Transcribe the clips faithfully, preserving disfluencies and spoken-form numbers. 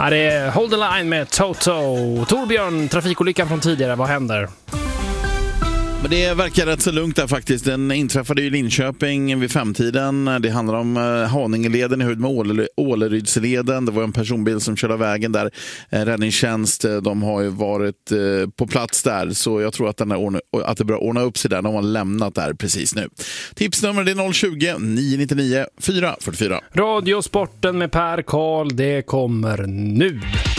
Ja, det är Hold the Line med Toto. Torbjörn, trafikolyckan från tidigare, vad händer? Men det verkar rätt så lugnt där faktiskt. Den inträffade i Linköping vid femtiden. Det handlar om eh, Haningeleden i höjd med Åle, Ålerydsleden. Det var en personbil som körde vägen där. Eh, räddningstjänst, de har ju varit eh, på plats där. Så jag tror att, den är ordna, att det börjar ordna upp sig där. De har lämnat där precis nu. Tipsnummer är noll tjugo, nio nio nio, fyra fyra fyra. Radiosporten med Per Karl, det kommer nu.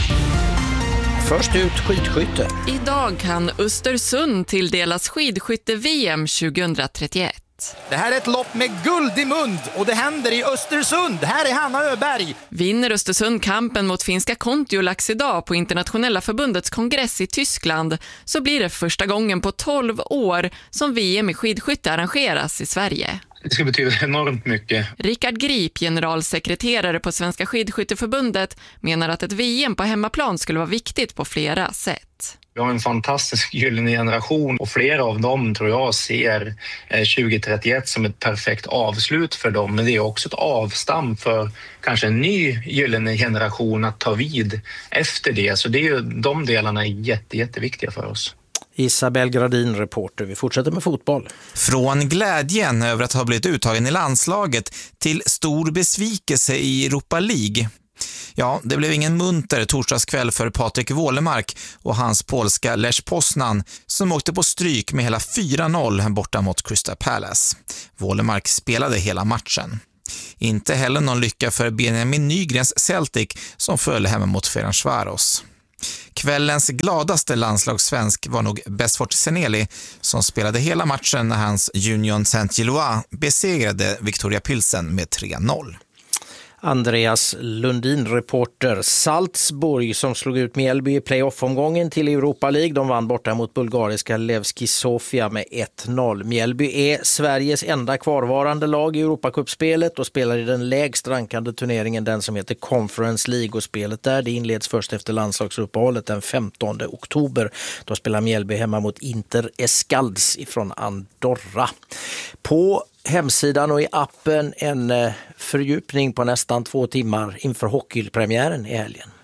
Först ut skidskytte. Idag kan Östersund tilldelas skidskytte-V M tjugohundratrettioett. Det här är ett lopp med guld i mund och det händer i Östersund. Här är Hanna Öberg. Vinner Östersund kampen mot finska Kontiolax idag på Internationella förbundets kongress i Tyskland så blir det första gången på tolv år som V M i skidskytte arrangeras i Sverige. Det ska betyda enormt mycket. Rickard Grip, generalsekreterare på Svenska skidskytteförbundet, menar att ett V M på hemmaplan skulle vara viktigt på flera sätt. Vi har en fantastisk gyllene generation och flera av dem tror jag ser tjugohundratrettioett som ett perfekt avslut för dem. Men det är också ett avstamp för kanske en ny gyllene generation att ta vid efter det. Så det är ju, de delarna är jätte, jätteviktiga för oss. Isabel Gradin, reporter. Vi fortsätter med fotboll. Från glädjen över att ha blivit uttagen i landslaget till stor besvikelse i Europa League. Ja, det blev ingen munter torsdagskväll för Patrik Wålemark och hans polska Lech Poznan som åkte på stryk med hela fyra noll borta mot Crystal Palace. Wålemark spelade hela matchen. Inte heller någon lycka för Benjamin Nygrens Celtic som föll hemma mot Ferencvaros. Kvällens gladaste landslagssvensk var nog Besfort Seneli som spelade hela matchen när hans Union Saint-Gilloise besegrade Victoria Pilsen med tre noll. Andreas Lundin, reporter. Salzburg som slog ut Mjällby i playoff-omgången till Europa League. De vann borta mot bulgariska Levski Sofia med ett noll. Mjällby är Sveriges enda kvarvarande lag i Europacupspelet och spelar i den lägst rankande turneringen, den som heter Conference League, och spelet där det inleds först efter landslagsuppehållet den femtonde oktober. Då spelar Mjällby hemma mot Inter Escaldes ifrån Andorra. På hemsidan och i appen en fördjupning på nästan två timmar inför hockeypremiären i helgen.